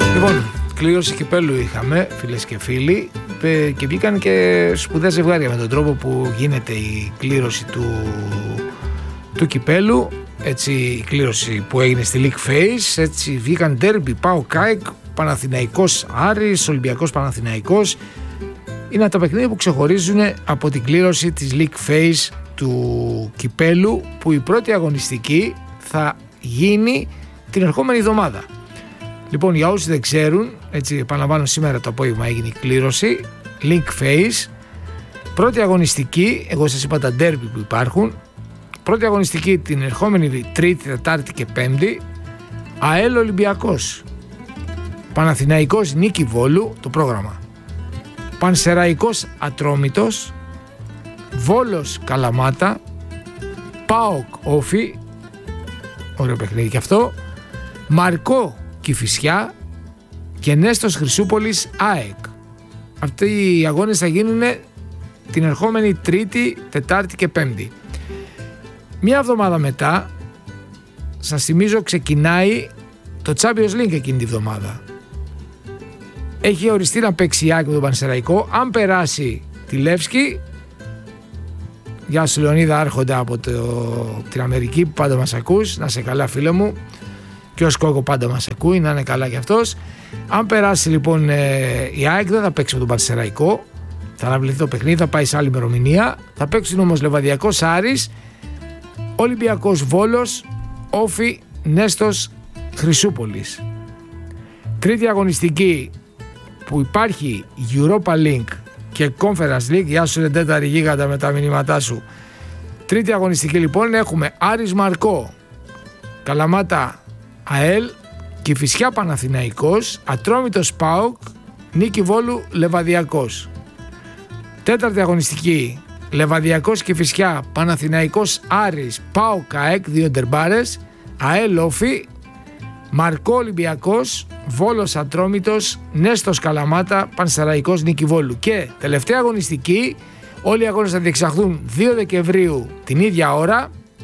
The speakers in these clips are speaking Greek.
Λοιπόν, κλήρωση κυπέλου είχαμε, φίλες και φίλοι, και βγήκαν και σπουδαία ζευγάρια με τον τρόπο που γίνεται η κλήρωση του κυπέλου. Έτσι, η κλήρωση που έγινε στη League Phase, έτσι βγήκαν ντέρμπι, ΠΑΟΚ ΑΕΚ, Παναθηναϊκός Άρης, Ολυμπιακός Παναθηναϊκός. Είναι τα παιχνίδια που ξεχωρίζουν από την κλήρωση της League Phase του κυπέλου, που η πρώτη αγωνιστική θα γίνει την ερχόμενη εβδομάδα. Λοιπόν, για όσοι δεν ξέρουν, έτσι επαναλαμβάνω, σήμερα το απόγευμα έγινε η κλήρωση League Phase. Πρώτη αγωνιστική, εγώ σας είπα τα ντέρμπι που υπάρχουν. Πρώτη αγωνιστική την ερχόμενη Τρίτη, Τετάρτη και Πέμπτη. ΑΕΛ Ολυμπιακός, Παναθηναϊκός Νίκη Βόλου, το πρόγραμμα. Πανσεραϊκός Ατρόμητος, Βόλος Καλαμάτα, ΠΑΟΚ Όφι, ωραίο παιχνίδι και αυτό, Μαρκό Κηφισιά και Νέστος Χρυσούπολης ΑΕΚ. Αυτοί οι αγώνες θα γίνουν την ερχόμενη Τρίτη, Τετάρτη και Πέμπτη. Μια εβδομάδα μετά, σας θυμίζω, ξεκινάει το Champions League εκείνη τη εβδομάδα. Έχει οριστεί να παίξει η ΑΕΚ με τον Πανσεραϊκό. Αν περάσει τη Λεύσκη, γεια σου Λεωνίδα Άρχοντα από την Αμερική που πάντα μας ακούς, να σε καλά φίλε μου, και ο Σκόκο πάντα μας ακούει, να είναι καλά κι αυτός. Αν περάσει λοιπόν η ΑΕΚ, δεν θα παίξει με τον Πανσεραϊκό, θα αναβληθεί το παιχνίδι, θα πάει σε άλλη ημερομηνία. Θα παίξουν όμως Λεβαδιακός Άρης, Ολυμπιακός Βόλος, Όφι Νέστος Χρυσούπολης. Τρίτη αγωνιστική που υπάρχει Europa League και Conference League, γεια σου Ρεντέταρη Γίγαντα με τα μηνύματά σου. Τρίτη αγωνιστική λοιπόν έχουμε Άρης Μαρκό, Καλαμάτα ΑΕΛ, Κηφισιά Παναθηναϊκός, Ατρόμητος ΠΑΟΚ, Νίκη Βόλου Λεβαδιακός. Τέταρτη αγωνιστική Λεβαδιακός Κηφισιά, Παναθηναϊκός Άρης, ΠΑΟΚ ΑΕΚ, δύο ντερμπάρες, ΑΕΛ Όφι, Μαρκό Ολυμπιακός, Βόλος Ατρόμητος, Νέστος Καλαμάτα, Πανσεραϊκός Νίκη Βόλου. Και τελευταία αγωνιστική, όλοι οι αγώνες θα διεξαχθούν 2 Δεκεμβρίου την ίδια ώρα.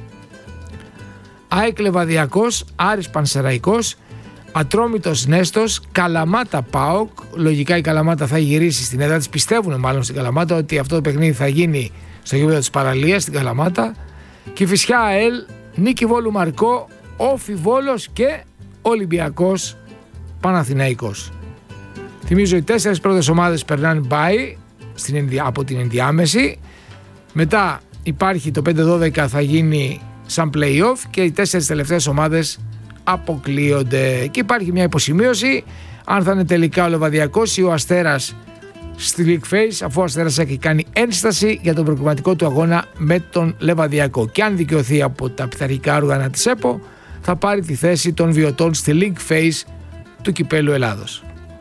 ΑΕΚ Λεβαδιακός, Άρης Πανσεραϊκός, Ατρόμητος Νέστος, Καλαμάτα ΠΑΟΚ. Λογικά η Καλαμάτα θα γυρίσει στην έδρα της. Πιστεύουν μάλλον στην Καλαμάτα ότι αυτό το παιχνίδι θα γίνει στο γήπεδο της Παραλίας στην Καλαμάτα. Κηφισιά ΑΕΛ, Νίκη Βόλου Μαρκό, Όφι Βόλος και Ολυμπιακός Παναθηναϊκός. Θυμίζω οι 4 πρώτες ομάδες περνάνε bye από την ενδιάμεση. Μετά υπάρχει το 5-12, θα γίνει σαν play-off και οι 4 τελευταίες ομάδες αποκλείονται. Και υπάρχει μια υποσημείωση αν θα είναι τελικά ο Λεβαδιακός ή ο Αστέρας στη League Phase, αφού ο Αστέρας έχει κάνει ένσταση για τον προκριματικό του αγώνα με τον Λεβαδιακό. Και αν δικαιωθεί από τα πειθαρχικά όργανα της ΕΠΟ, θα πάρει τη θέση των βιωτών στη League Phase του Κυπέλου Ελλάδος.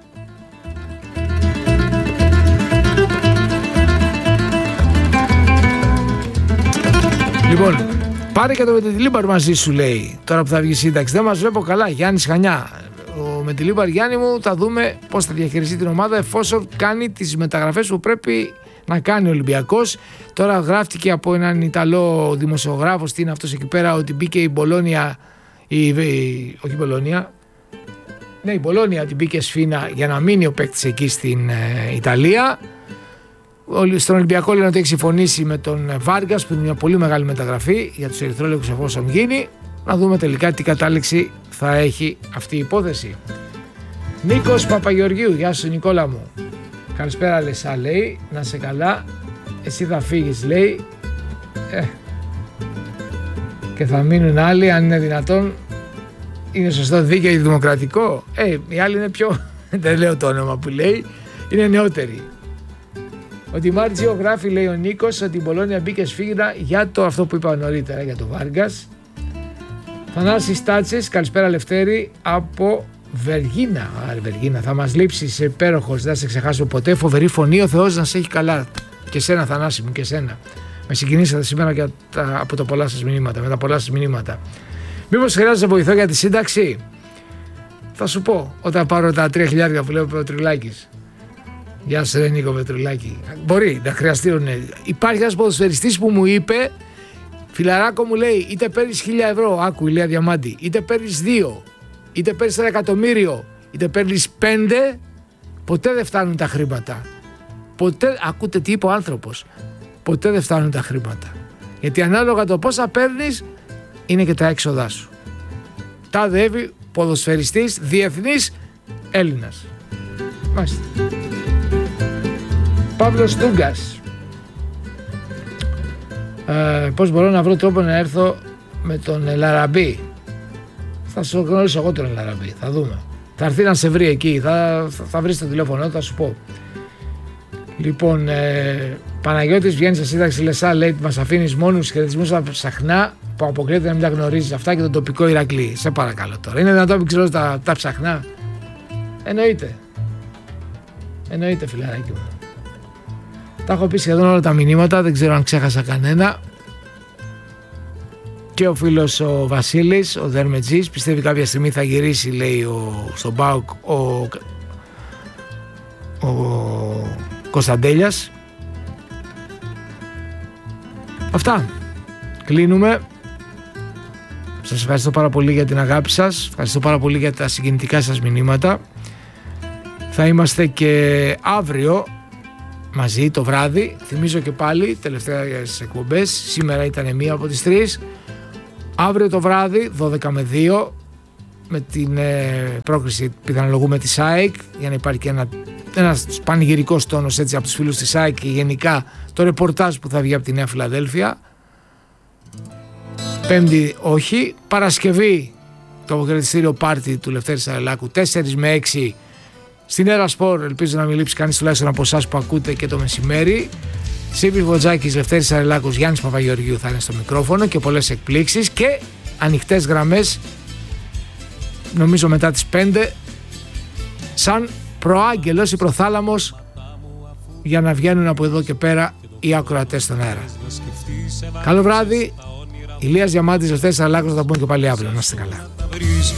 Λοιπόν, πάρε και το Μετιλίμπαρ μαζί σου, λέει, τώρα που θα βγει σύνταξη. Δεν μας βλέπω καλά, Γιάννης Χανιά. Ο Μετιλίμπαρ, Γιάννη μου, θα δούμε πώς θα διαχειριστεί την ομάδα εφόσον κάνει τις μεταγραφές που πρέπει να κάνει ο Ολυμπιακός. Τώρα γράφτηκε από έναν Ιταλό δημοσιογράφο, τι είναι αυτός εκεί πέρα, ότι μπήκε η Μπολόνια, όχι η Μπολόνια, ναι, η Μπολόνια την μπήκε σφήνα για να μείνει ο παίκτης εκεί στην Ιταλία. Στον Ολυμπιακό λένε ότι έχει συμφωνήσει με τον Βάργκας, που είναι μια πολύ μεγάλη μεταγραφή για τους ερυθρόλευκους εφόσον γίνει. Να δούμε τελικά τι κατάληξη θα έχει αυτή η υπόθεση. Νίκος Παπαγεωργίου, γεια σου Νικόλα μου. Καλησπέρα Λεσά, λέει, να σε καλά, εσύ θα φύγεις, λέει, και θα μείνουν άλλοι, αν είναι δυνατόν. Είναι σωστό, δίκαιο ή δημοκρατικό? Οι άλλοι είναι πιο, δεν λέω το όνομα που λέει, είναι νεότεροι. Ο Τιμάρτζιο γράφει, λέει ο Νίκος, ότι η Μπολόνια μπήκε σφίγγινα για το αυτό που είπα νωρίτερα, για το Βάργκας. Θανάσης Τάτσες, καλησπέρα Λευτέρη από Βεργίνα. Βεργίνα, θα μας λείψει, είσαι υπέροχος, δεν θα σε ξεχάσω ποτέ. Φοβερή φωνή, ο Θεός να σε έχει καλά. Και σένα Θανάση μου, και σένα. Με συγκινήσατε σήμερα και από τα πολλά σας μηνύματα, με τα πολλά σας μηνύματα. Μήπως χρειάζεται βοηθό για τη σύνταξη? Θα σου πω όταν πάρω τα 3.000 που λέει ο Πετρουλάκης. Γεια σου ρε Νίκο Πετρουλάκη. Μπορεί να χρειαστεί. Υπάρχει ένας ποδοσφαιριστής που μου είπε, φιλαράκο μου, λέει, είτε παίρνεις 1.000 ευρώ, άκου Ηλία Διαμάντη, είτε παίρνεις 2, είτε παίρνεις 1 εκατομμύριο, είτε παίρνεις 5, ποτέ δεν φτάνουν τα χρήματα. Ποτέ, ακούτε τι είπε ο άνθρωπος, ποτέ δεν φτάνουν τα χρήματα. Γιατί ανάλογα το πόσα παίρνεις είναι και τα έξοδά σου. Τάδε Εύη, ποδοσφαιριστής, διεθνής, Έλληνας. Μάλιστα. Παύλος Τούγκας. Πώς μπορώ να βρω τρόπο να έρθω με τον Ελαραμπή? Θα σου γνωρίσω εγώ τον Ελαραμπή, θα δούμε. Θα έρθει να σε βρει εκεί, θα βρεις το τηλέφωνο, θα σου πω. Λοιπόν, Παναγιώτης βγαίνει σε σύνταξη Λεσά, λέει, μας αφήνεις μόνους χαιρετισμούς στα ψαχνά που αποκλείεται να μην τα γνωρίζεις αυτά και το τοπικό Ηρακλή. Σε παρακαλώ τώρα. Είναι δυνατόν να μην ξέρω τα ψαχνά? Εννοείται φιλαράκι μου. Τα έχω πει σχεδόν όλα τα μηνύματα, δεν ξέρω αν ξέχασα κανένα. Και ο φίλος ο Βασίλης, ο Δερμετζής, πιστεύει κάποια στιγμή θα γυρίσει, λέει, στον ΠΑΟΚ ο Κωνσταντέλιας. Αυτά. Κλείνουμε. Σας ευχαριστώ πάρα πολύ για την αγάπη σας. Ευχαριστώ πάρα πολύ για τα συγκινητικά σας μηνύματα. Θα είμαστε και αύριο μαζί το βράδυ. Θυμίζω και πάλι, τελευταίες εκπομπές. Σήμερα ήταν μία από τις 3. Αύριο το βράδυ, 12 με 2, με την πρόκριση πιθανολογούμε της ΑΕΚ, για να υπάρχει και ένας πανηγυρικός τόνος έτσι από τους φίλους της ΑΕΚ και γενικά το ρεπορτάζ που θα βγει από τη Νέα Φιλαδέλφια. Πέμπτη όχι. Παρασκευή το αποχαιρετιστήριο πάρτι του Λευτέρη Σαρελάκου 4 με 6 στην Έρα Σπορ. Ελπίζω να μην λείψει κανείς τουλάχιστον από εσάς που ακούτε και το μεσημέρι. Σύπης Βοτζάκης, Λευτέρης Σαρελάκος, Γιάννης Παπαγεωργίου θα είναι στο μικρόφωνο και πολλές εκπλήξεις και ανοιχτές γραμμές νομίζω μετά τις 5 σαν προάγγελος ή προθάλαμος για να βγαίνουν από εδώ και πέρα οι ακροατές στον αέρα. Καλό βράδυ. Ηλίας Διαμάντης, Λευτέρης Σαρελάκος, θα τα πούμε και πάλι αύριο. Να είστε καλά.